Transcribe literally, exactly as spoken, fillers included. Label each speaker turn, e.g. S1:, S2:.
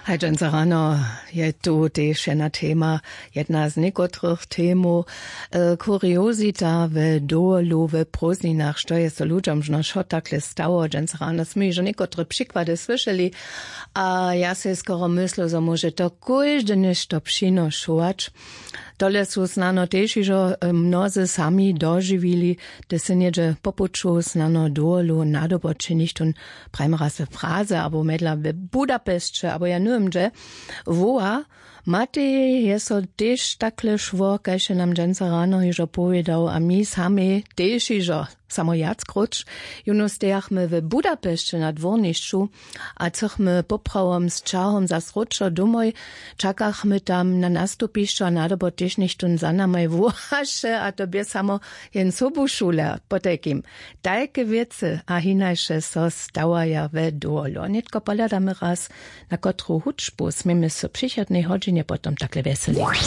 S1: Hajdenca rano je tu też jedna tema, jedna z niekotrych temu, e, kuriozita w dolu, w prózdninach, što je so ludziom žno šo takle stało. Hajdenca rano smo już niekotre przykłady słyszeli, a ja se skoro myślę, że może to każdy nešto przynoszować. Tole su znano też, że mnozy sami dożywili, da se niedzie popuczu znano dolu nadoboczynić tun prajmera se fraze, abo medla w Budapeszcie, abo ja nie wiem, że woła Mati je so też takle szwo, kaj się nam dżęca rano już opowiadał, a mi sami też iżo, samo jackrucz, juno stejachmy w Budapeszcie na dworniszczu, a cochmy poprawom z czahom za sruczo domoj, czakachmy tam na nastupiszczo, a nadobo też nichtun za namaj włohasze, a tobie samo jen sobu szule potekim. Tajke wiece, a hinajsze so stawaja w dolu. Nitko poladamy raz, na kotru huczbu, smimy so przychodnej godzinie potom takle veseli.